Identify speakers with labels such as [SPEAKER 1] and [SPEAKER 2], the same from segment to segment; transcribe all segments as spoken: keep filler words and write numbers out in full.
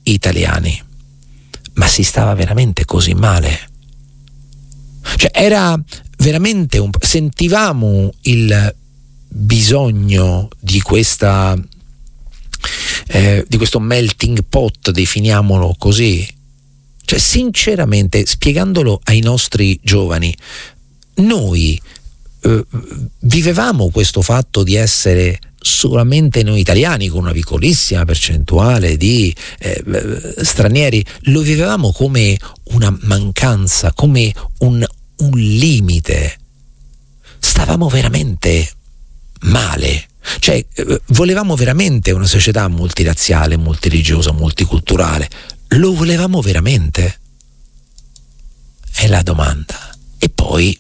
[SPEAKER 1] italiani. Ma si stava veramente così male? Cioè era veramente un... sentivamo il bisogno di questa eh, di questo melting pot, definiamolo così. Cioè sinceramente, spiegandolo ai nostri giovani, noi eh, vivevamo questo fatto di essere solamente noi italiani, con una piccolissima percentuale di eh, stranieri, lo vivevamo come una mancanza, come un, un limite. Stavamo veramente male, cioè eh, volevamo veramente una società multirazziale, multireligiosa, multiculturale. Lo volevamo veramente? È la domanda. E poi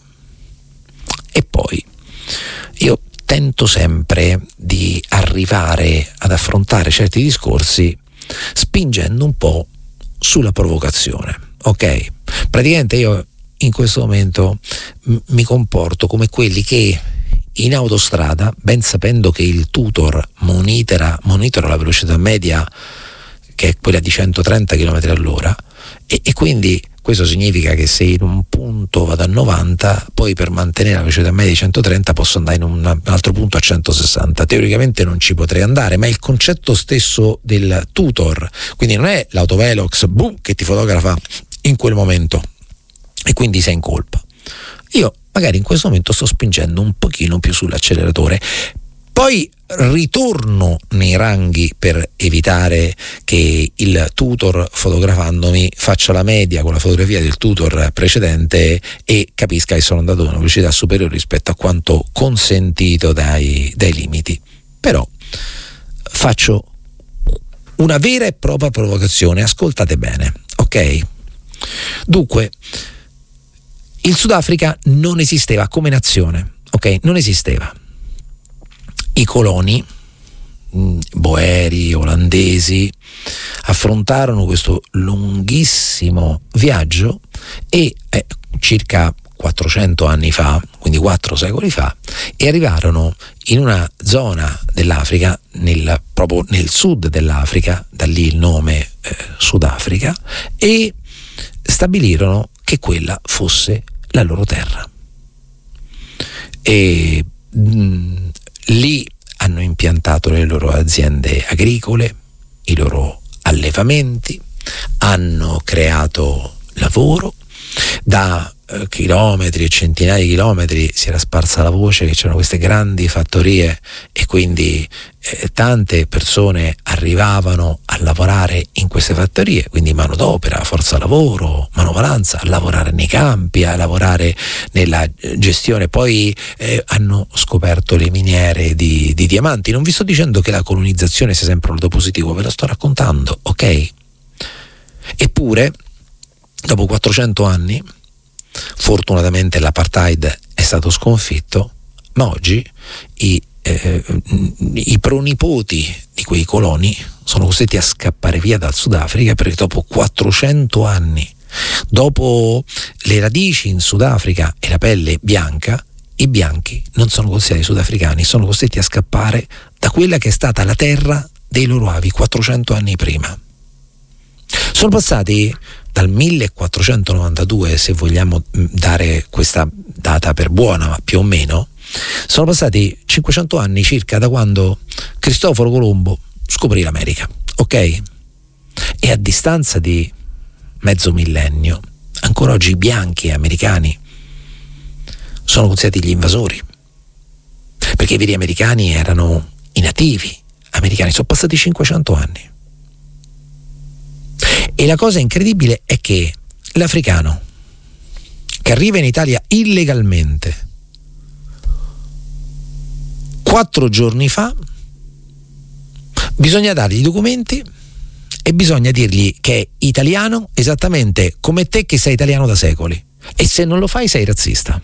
[SPEAKER 1] e poi io tento sempre di arrivare ad affrontare certi discorsi spingendo un po' sulla provocazione, ok? Praticamente io in questo momento m- mi comporto come quelli che in autostrada, ben sapendo che il tutor monitora, monitora la velocità media, che è quella di centotrenta chilometri all'ora, e, e quindi questo significa che se in un punto vado a novanta, poi per mantenere la velocità media di centotrenta posso andare in un altro punto a centosessanta. Teoricamente non ci potrei andare, ma è il concetto stesso del tutor, quindi non è l'autovelox boom, che ti fotografa in quel momento e quindi sei in colpa. Io magari in questo momento sto spingendo un pochino più sull'acceleratore, poi ritorno nei ranghi per evitare che il tutor fotografandomi faccia la media con la fotografia del tutor precedente e capisca che sono andato a una velocità superiore rispetto a quanto consentito dai, dai limiti. Però faccio una vera e propria provocazione, ascoltate bene, ok? Dunque, il Sudafrica non esisteva come nazione, ok? Non esisteva. I coloni, boeri, olandesi, affrontarono questo lunghissimo viaggio e eh, circa quattrocento anni fa, quindi quattro secoli fa, e arrivarono in una zona dell'Africa, nel, proprio nel sud dell'Africa, da lì il nome eh, Sudafrica, e stabilirono che quella fosse la loro terra. E mh, lì hanno impiantato le loro aziende agricole, i loro allevamenti, hanno creato lavoro. Da eh, chilometri e centinaia di chilometri si era sparsa la voce che c'erano queste grandi fattorie e quindi eh, tante persone arrivavano a lavorare in queste fattorie, quindi manodopera, forza lavoro, manovalanza, a lavorare nei campi, a lavorare nella gestione. Poi eh, hanno scoperto le miniere di, di diamanti. Non vi sto dicendo che la colonizzazione sia sempre un lato positivo, ve lo sto raccontando, ok? Eppure dopo quattrocento anni, fortunatamente l'apartheid è stato sconfitto, ma oggi i, eh, i pronipoti di quei coloni sono costretti a scappare via dal Sudafrica perché dopo quattrocento anni, dopo le radici in Sudafrica e la pelle bianca, i bianchi non sono considerati sudafricani, sono costretti a scappare da quella che è stata la terra dei loro avi quattrocento anni prima. Sono passati dal millequattrocentonovantadue, se vogliamo dare questa data per buona, ma più o meno, sono passati cinquecento anni circa da quando Cristoforo Colombo scoprì l'America, ok? E a distanza di mezzo millennio, ancora oggi i bianchi americani sono considerati gli invasori, perché i veri americani erano i nativi americani. Sono passati cinquecento anni. E la cosa incredibile è che l'africano che arriva in Italia illegalmente quattro giorni fa, bisogna dargli i documenti e bisogna dirgli che è italiano esattamente come te che sei italiano da secoli, e se non lo fai sei razzista.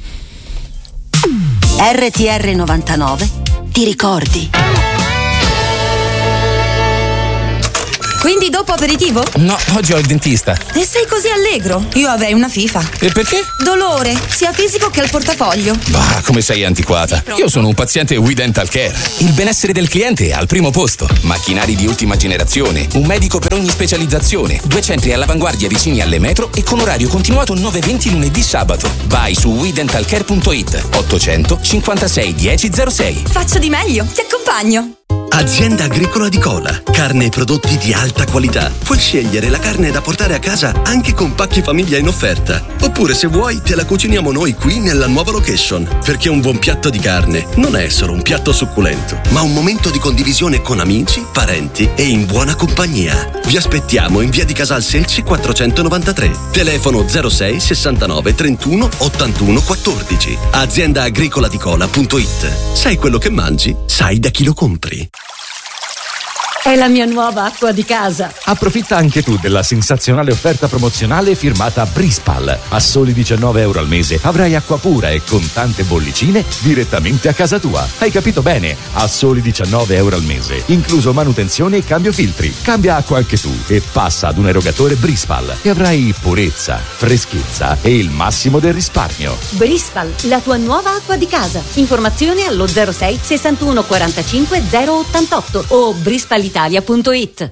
[SPEAKER 2] R T R novantanove ti ricordi. Quindi dopo aperitivo?
[SPEAKER 3] No, oggi ho il dentista.
[SPEAKER 2] E sei così allegro? Io avrei una FIFA.
[SPEAKER 3] E perché?
[SPEAKER 2] Dolore, sia fisico che al portafoglio.
[SPEAKER 3] Bah, come sei antiquata. Io sono un paziente We Dental Care. Il benessere del cliente è al primo posto. Macchinari di ultima generazione, un medico per ogni specializzazione, due centri all'avanguardia vicini alle metro e con orario continuato nove venti lunedì sabato. Vai su we dental care punto it. ottocento cinquantasei dieci zero sei.
[SPEAKER 2] Faccio di meglio, ti accompagno.
[SPEAKER 4] Azienda Agricola di Cola. Carne e prodotti di alta qualità. Puoi scegliere la carne da portare a casa anche con pacchi famiglia in offerta. Oppure, se vuoi, te la cuciniamo noi qui nella nuova location. Perché un buon piatto di carne non è solo un piatto succulento, ma un momento di condivisione con amici, parenti e in buona compagnia. Vi aspettiamo in via di Casal Selci quattrocentonovantatré. Telefono zero sei sessantanove trentuno ottantuno quattordici. azienda agricola di cola punto it. Sai quello che mangi? Sai da chi lo compri.
[SPEAKER 5] È la mia nuova acqua di casa.
[SPEAKER 6] Approfitta anche tu della sensazionale offerta promozionale firmata Brispal. A soli diciannove euro al mese avrai acqua pura e con tante bollicine direttamente a casa tua. Hai capito bene? A soli diciannove euro al mese, incluso manutenzione e cambio filtri. Cambia acqua anche tu e passa ad un erogatore Brispal e avrai purezza, freschezza e il massimo del risparmio.
[SPEAKER 5] Brispal, la tua nuova acqua di casa. Informazioni allo zero sei sessantuno quarantacinque zero ottantotto o brispal italia punto it.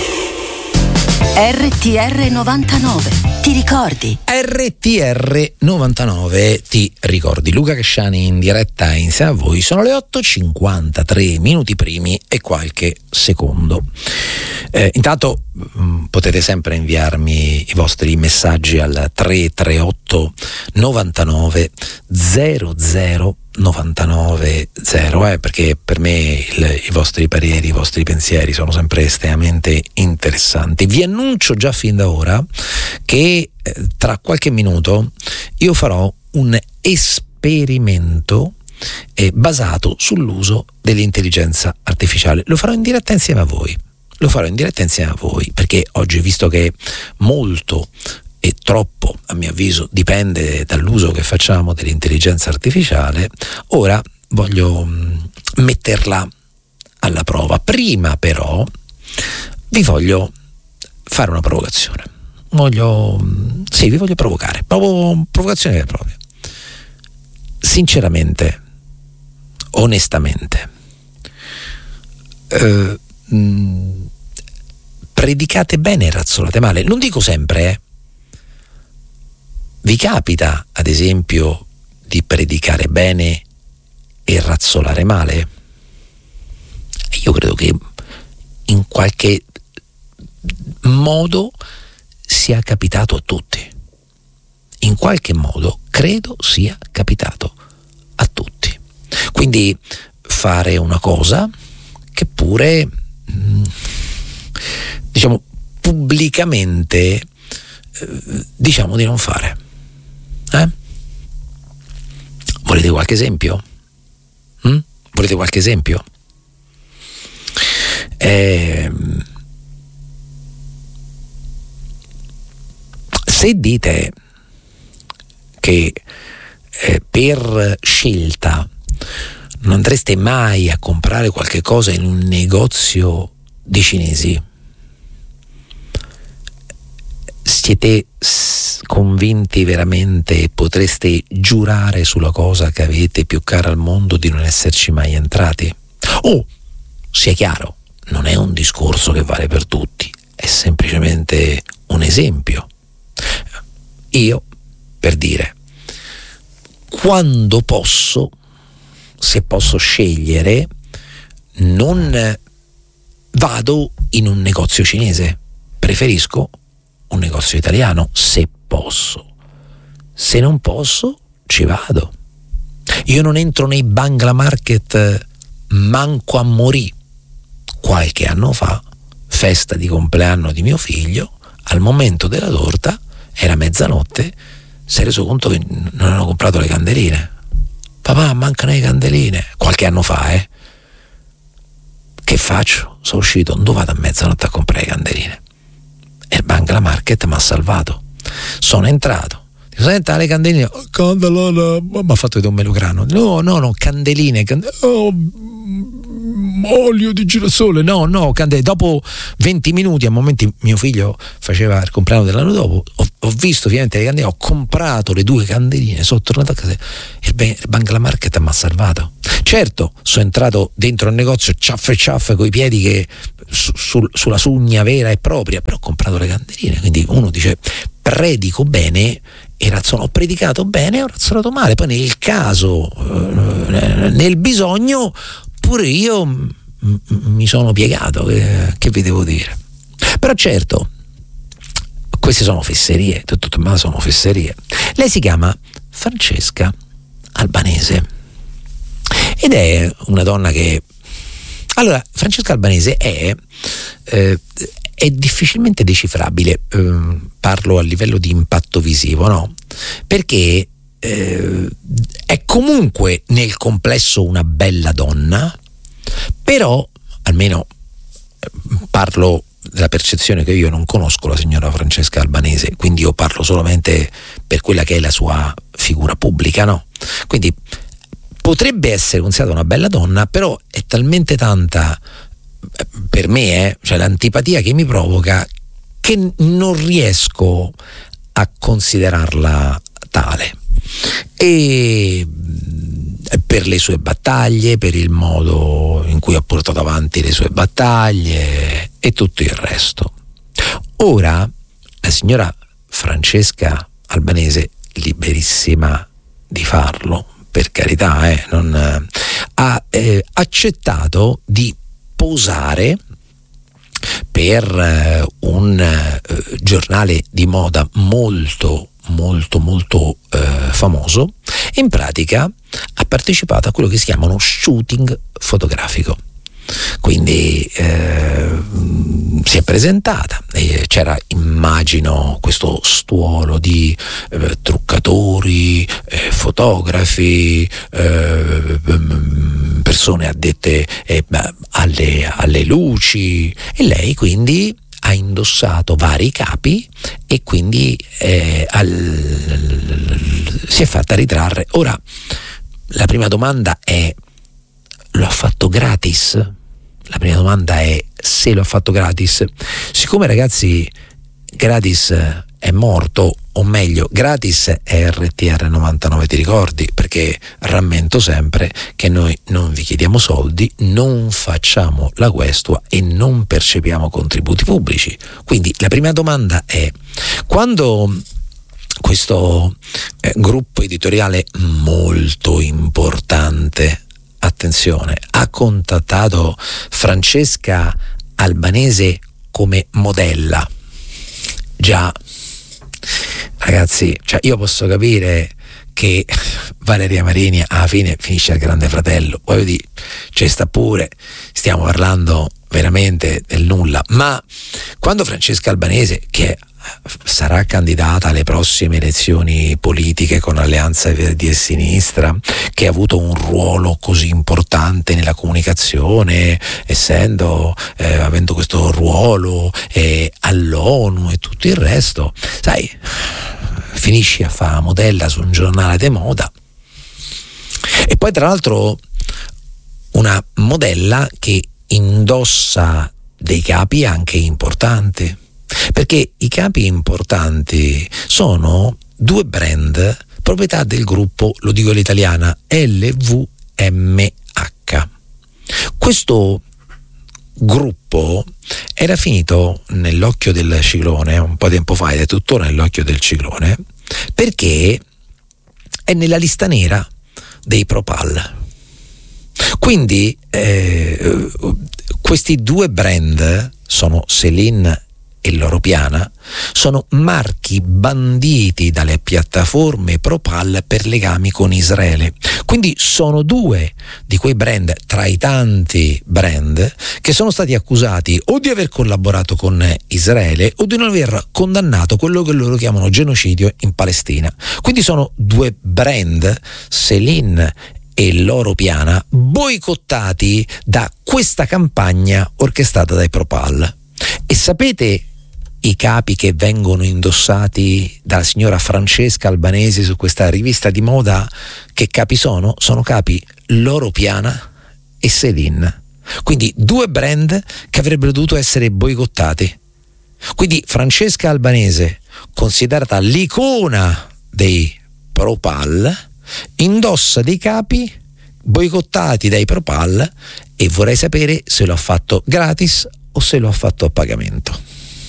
[SPEAKER 7] R T R novantanove, ti ricordi?
[SPEAKER 1] R T R novantanove, ti ricordi? Luca Casciani in diretta insieme a voi. Sono le otto e cinquantatré minuti primi e qualche secondo. Eh, intanto mh, potete sempre inviarmi i vostri messaggi al tre tre otto novantanove zero zero novantanove zero, eh, perché per me il, i vostri pareri, i vostri pensieri sono sempre estremamente interessanti. Vi annuncio già fin da ora che eh, tra qualche minuto io farò un esperimento eh, basato sull'uso dell'intelligenza artificiale. Lo farò in diretta insieme a voi. Lo farò in diretta insieme a voi perché oggi, visto che molto e troppo, a mio avviso, dipende dall'uso che facciamo dell'intelligenza artificiale, ora voglio mh, metterla alla prova. Prima però vi voglio fare una provocazione. Voglio, mh, sì, vi voglio provocare, proprio provocazione vera e propria. Sinceramente, onestamente, eh, mh, predicate bene e razzolate male. Non dico sempre, eh. Vi capita, ad esempio, di predicare bene e razzolare male? Io credo che in qualche modo sia capitato a tutti. In qualche modo credo sia capitato a tutti. Quindi fare una cosa che pure, diciamo, pubblicamente eh, diciamo di non fare. Eh? Volete qualche esempio? Mm? Volete qualche esempio? Eh, se dite che eh, per scelta non andreste mai a comprare qualche cosa in un negozio di cinesi, siete convinti veramente e potreste giurare sulla cosa che avete più cara al mondo di non esserci mai entrati? Oh, sia chiaro, non è un discorso che vale per tutti, è semplicemente un esempio. Io, per dire, quando posso, se posso scegliere, non vado in un negozio cinese, preferisco un negozio italiano, se posso. Se non posso, ci vado. Io non entro nei Bangla Market manco a morì. Qualche anno fa, festa di compleanno di mio figlio, al momento della torta, era mezzanotte, si è reso conto che non hanno comprato le candeline. Papà, mancano le candeline. Qualche anno fa, eh. Che faccio? Sono uscito, non vado a mezzanotte a comprare le candeline. E il Bangla Market mi ha salvato. Sono entrato, dico, senta, le candeline, oh, candelone, mi ha fatto vedere un melograno. No, no, no, candeline, cand- oh, olio di girasole, no, no, candele. Dopo venti minuti, a momenti mio figlio faceva il compleanno dell'anno dopo, ho, ho visto finalmente le candele, ho comprato le due candeline, sono tornato a casa e il Bangla Market mi ha salvato. Certo, sono entrato dentro il negozio ciaffe ciaffe coi piedi che su, su, sulla sugna vera e propria, però ho comprato le candeline, quindi uno dice predico bene e razzono, ho predicato bene e ho razzonato male, poi nel caso, eh, nel bisogno pure io m- m- mi sono piegato, che, che vi devo dire. Però certo, queste sono fesserie, tutto sommato sono fesserie. Lei si chiama Francesca Albanese ed è una donna che, allora, Francesca Albanese è eh, è difficilmente decifrabile, eh, parlo a livello di impatto visivo, no? Perché eh, è comunque nel complesso una bella donna, però almeno eh, parlo della percezione che io non conosco la signora Francesca Albanese, quindi io parlo solamente per quella che è la sua figura pubblica, no? Quindi potrebbe essere considerata una bella donna, però è talmente tanta, per me, eh, cioè l'antipatia che mi provoca, che non riesco a considerarla tale. E per le sue battaglie, per il modo in cui ha portato avanti le sue battaglie e tutto il resto. Ora la signora Francesca Albanese, liberissima di farlo, per carità, eh, non, eh, ha eh, accettato di posare per eh, un eh, giornale di moda molto molto molto eh, famoso. In pratica ha partecipato a quello che si chiama uno shooting fotografico, quindi eh, si è presentata e c'era, immagino, questo stuolo di eh, truccatori, eh, fotografi, eh, persone addette eh, alle, alle luci, e lei quindi ha indossato vari capi e quindi eh, al, si è fatta ritrarre. Ora la prima domanda è: lo ha fatto gratis? La prima domanda è se lo ha fatto gratis. Siccome, ragazzi, gratis è morto, o meglio, gratis è R T R novantanove, ti ricordi? Perché rammento sempre che noi non vi chiediamo soldi, non facciamo la questua e non percepiamo contributi pubblici. Quindi la prima domanda è: quando questo eh, gruppo editoriale molto importante, attenzione, ha contattato Francesca Albanese come modella, già, ragazzi, cioè io posso capire che Valeria Marini alla fine finisce al Grande Fratello, voglio dire, ci sta pure, stiamo parlando veramente del nulla, ma quando Francesca Albanese, che sarà candidata alle prossime elezioni politiche con Alleanza Verdi e Sinistra, che ha avuto un ruolo così importante nella comunicazione, essendo eh, avendo questo ruolo eh, all'ONU e tutto il resto, sai, finisci a fare modella su un giornale di moda, e poi tra l'altro una modella che indossa dei capi anche importanti, perché i capi importanti sono due brand proprietà del gruppo, lo dico all'italiana, L V M H. Questo gruppo era finito nell'occhio del ciclone un po' di tempo fa ed è tuttora nell'occhio del ciclone, perché è nella lista nera dei Propal. Quindi eh, questi due brand sono Celine e Loro Piana, sono marchi banditi dalle piattaforme Propal per legami con Israele. Quindi sono due di quei brand, tra i tanti brand, che sono stati accusati o di aver collaborato con Israele o di non aver condannato quello che loro chiamano genocidio in Palestina. Quindi sono due brand, Celine e Loro Piana, boicottati da questa campagna orchestrata dai Propal. E sapete i capi che vengono indossati dalla signora Francesca Albanese su questa rivista di moda? Che capi sono? Sono capi Loro Piana e Celine. Quindi due brand che avrebbero dovuto essere boicottati. Quindi Francesca Albanese, considerata l'icona dei Propal, indossa dei capi boicottati dai Propal, e vorrei sapere se lo ha fatto gratis o se lo ha fatto a pagamento.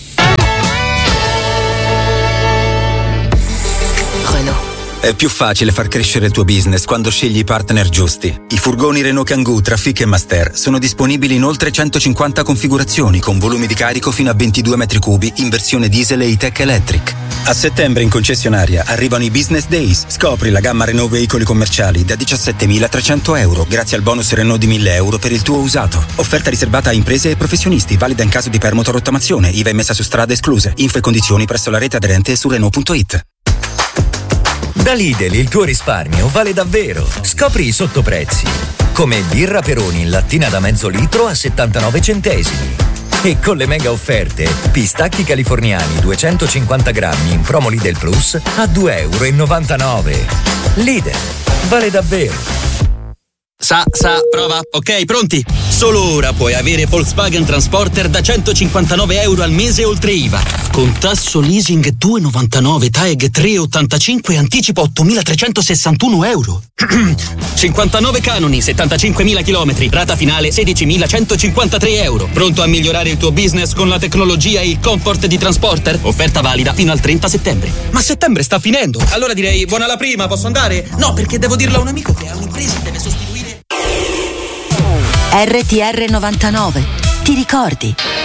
[SPEAKER 8] Renault. È più facile far crescere il tuo business quando scegli i partner giusti. I furgoni Renault Kangoo Trafic e Master sono disponibili in oltre centocinquanta configurazioni con volumi di carico fino a ventidue metri cubi in versione diesel e E-Tech Electric. A settembre in concessionaria arrivano i Business Days. Scopri la gamma Renault veicoli commerciali da diciassettemilatrecento euro grazie al bonus Renault di mille euro per il tuo usato. Offerta riservata a imprese e professionisti, valida in caso di permuta o rottamazione. I V A messa su strada escluse. Info e condizioni presso la rete aderente e su Renault punto it.
[SPEAKER 9] Da Lidl il tuo risparmio vale davvero. Scopri i sottoprezzi. Come birra Peroni in lattina da mezzo litro a settantanove centesimi. E con le mega offerte, pistacchi californiani duecentocinquanta grammi in promo Lidl Plus a due euro e novantanove. Lidl, vale davvero.
[SPEAKER 10] Sa, sa, prova, ok, pronti? Solo ora puoi avere Volkswagen Transporter da centocinquantanove euro al mese oltre I V A. Con tasso leasing due virgola novantanove, T A E G tre virgola ottantacinque e anticipo ottomilatrecentosessantuno euro. cinquantanove canoni, settantacinquemila chilometri, rata finale sedicimilacentocinquantatré euro. Pronto a migliorare il tuo business con la tecnologia e il comfort di Transporter? Offerta valida fino al trenta settembre. Ma settembre sta finendo. Allora direi buona alla prima, posso andare? No, perché devo dirlo a un amico che ha un'impresa e deve sostituire.
[SPEAKER 7] R T R novantanove. Ti ricordi?